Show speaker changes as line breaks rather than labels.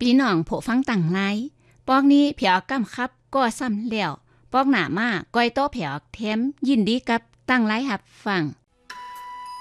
พี่น้องผู้ฟังต่างหลายปอกนี้เผียวกำครับก็ซ้ำแล้วปอกหน้ามาก้อยโตเผียวแถมยินดีกับตั้งหลายรับฟัง